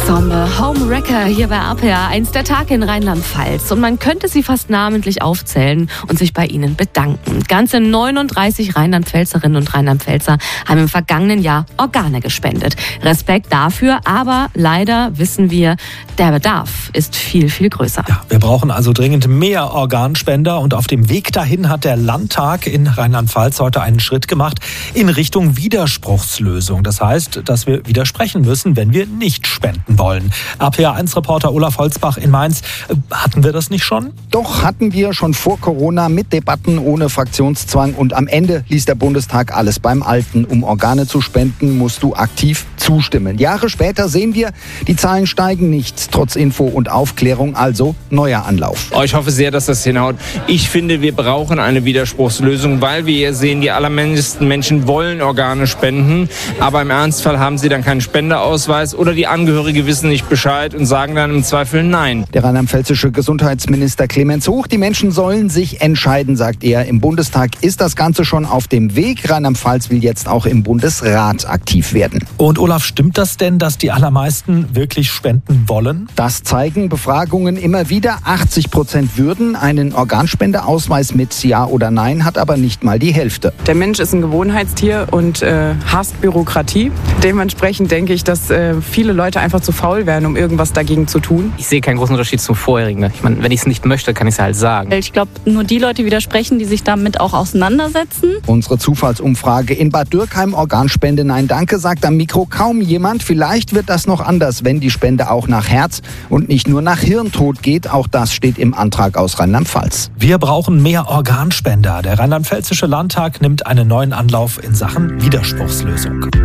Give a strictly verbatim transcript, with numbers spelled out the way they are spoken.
Zombie, Homewrecker hier bei R P R, eins der Tage in Rheinland-Pfalz. Und man könnte sie fast namentlich aufzählen und sich bei ihnen bedanken. Ganze neununddreißig Rheinland-Pfälzerinnen und Rheinland-Pfälzer haben im vergangenen Jahr Organe gespendet. Respekt dafür, aber leider wissen wir, der Bedarf ist viel, viel größer. Ja, wir brauchen also dringend mehr Organspender. Und auf dem Weg dahin hat der Landtag in Rheinland-Pfalz heute einen Schritt gemacht in Richtung Widerspruchslösung. Das heißt, dass wir widersprechen müssen, wenn wir nicht spenden wollen. R P R eins Reporter Olaf Holzbach in Mainz. Hatten wir das nicht schon? Doch, hatten wir schon vor Corona mit Debatten ohne Fraktionszwang. Und am Ende ließ der Bundestag alles beim Alten. Um Organe zu spenden, musst du aktiv zustimmen. Jahre später sehen wir, die Zahlen steigen nicht. Trotz Info und Aufklärung, also neuer Anlauf. Ich hoffe sehr, dass das hinhaut. Ich finde, wir brauchen eine Widerspruchslösung, weil wir hier sehen, die allermeisten Menschen wollen Organe spenden. Aber im Ernstfall haben sie dann keinen Spendeausweis oder die Angehörige wissen nicht Bescheid und sagen dann im Zweifel Nein. Der rheinland-pfälzische Gesundheitsminister Clemens Hoch, die Menschen sollen sich entscheiden, sagt er. Im Bundestag ist das Ganze schon auf dem Weg. Rheinland-Pfalz will jetzt auch im Bundesrat aktiv werden. Und Olaf, stimmt das denn, dass die allermeisten wirklich spenden wollen? Das zeigen Befragungen immer wieder. achtzig Prozent würden. Einen Organspendeausweis mit Ja oder Nein hat aber nicht mal die Hälfte. Der Mensch ist ein Gewohnheitstier und äh, hasst Bürokratie. Dementsprechend denke ich, dass äh, viele Leute einfach zu faul werden, um irgendwas dagegen zu tun. Ich sehe keinen großen Unterschied zum vorherigen. Ich meine, wenn ich es nicht möchte, kann ich es halt sagen. Ich glaube, nur die Leute widersprechen, die sich damit auch auseinandersetzen. Unsere Zufallsumfrage in Bad Dürkheim, Organspende, nein danke, sagt am Mikro kaum jemand. Vielleicht wird das noch anders, wenn die Spende auch nach Herz und nicht nur nach Hirntod geht. Auch das steht im Antrag aus Rheinland-Pfalz. Wir brauchen mehr Organspender. Der Rheinland-Pfälzische Landtag nimmt einen neuen Anlauf in Sachen Widerspruchslösung.